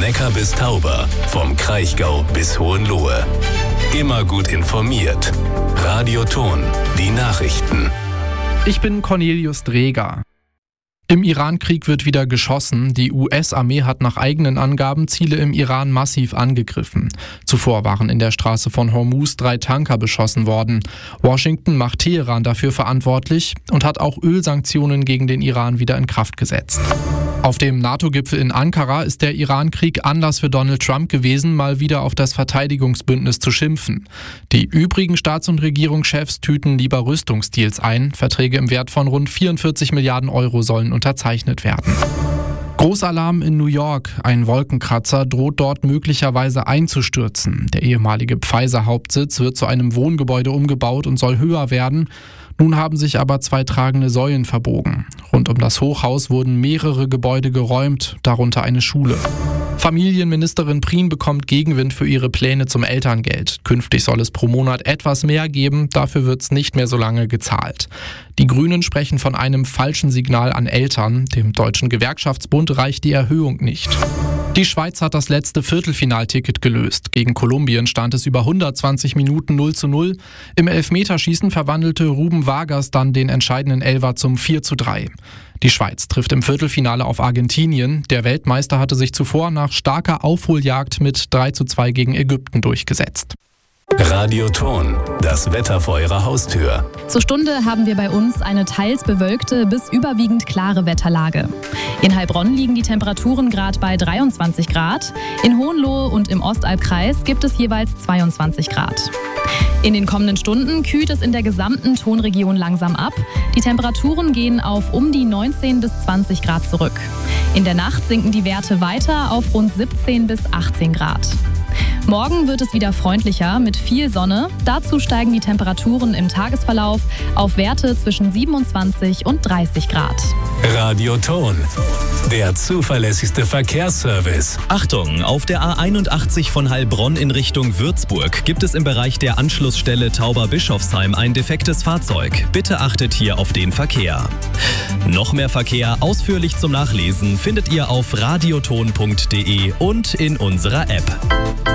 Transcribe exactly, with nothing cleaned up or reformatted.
Neckar bis Tauber, vom Kraichgau bis Hohenlohe. Immer gut informiert. Radio Thon, die Nachrichten. Ich bin Cornelius Dreger. Im Iran-Krieg wird wieder geschossen. Die U S-Armee hat nach eigenen Angaben Ziele im Iran massiv angegriffen. Zuvor waren in der Straße von Hormuz drei Tanker beschossen worden. Washington macht Teheran dafür verantwortlich und hat auch Ölsanktionen gegen den Iran wieder in Kraft gesetzt. Auf dem NATO-Gipfel in Ankara ist der Iran-Krieg Anlass für Donald Trump gewesen, mal wieder auf das Verteidigungsbündnis zu schimpfen. Die übrigen Staats- und Regierungschefs tüten lieber Rüstungsdeals ein. Verträge im Wert von rund vierundvierzig Milliarden Euro sollen unterzeichnet werden. Großalarm in New York. Ein Wolkenkratzer droht dort möglicherweise einzustürzen. Der ehemalige Pfizer-Hauptsitz wird zu einem Wohngebäude umgebaut und soll höher werden. Nun haben sich aber zwei tragende Säulen verbogen. Rund um das Hochhaus wurden mehrere Gebäude geräumt, darunter eine Schule. Familienministerin Prien bekommt Gegenwind für ihre Pläne zum Elterngeld. Künftig soll es pro Monat etwas mehr geben, dafür wird es nicht mehr so lange gezahlt. Die Grünen sprechen von einem falschen Signal an Eltern. Dem Deutschen Gewerkschaftsbund reicht die Erhöhung nicht. Die Schweiz hat das letzte Viertelfinalticket gelöst. Gegen Kolumbien stand es über hundertzwanzig Minuten null zu null. Im Elfmeterschießen verwandelte Ruben Vargas dann den entscheidenden Elfer zum vier zu drei. Die Schweiz trifft im Viertelfinale auf Argentinien. Der Weltmeister hatte sich zuvor nach starker Aufholjagd mit drei zu zwei gegen Ägypten durchgesetzt. Radio Thon, das Wetter vor Ihrer Haustür. Zur Stunde haben wir bei uns eine teils bewölkte bis überwiegend klare Wetterlage. In Heilbronn liegen die Temperaturen gerade bei dreiundzwanzig Grad. In Hohenlohe und im Ostalbkreis gibt es jeweils zweiundzwanzig Grad. In den kommenden Stunden kühlt es in der gesamten Thonregion langsam ab. Die Temperaturen gehen auf um die neunzehn bis zwanzig Grad zurück. In der Nacht sinken die Werte weiter auf rund siebzehn bis achtzehn Grad. Morgen wird es wieder freundlicher mit viel Sonne. Dazu steigen die Temperaturen im Tagesverlauf auf Werte zwischen siebenundzwanzig und dreißig Grad. Radio Thon, der zuverlässigste Verkehrsservice. Achtung, auf der A einundachtzig von Heilbronn in Richtung Würzburg gibt es im Bereich der Anschlussstelle Tauber-Bischofsheim ein defektes Fahrzeug. Bitte achtet hier auf den Verkehr. Noch mehr Verkehr ausführlich zum Nachlesen findet ihr auf radioton punkt de und in unserer App.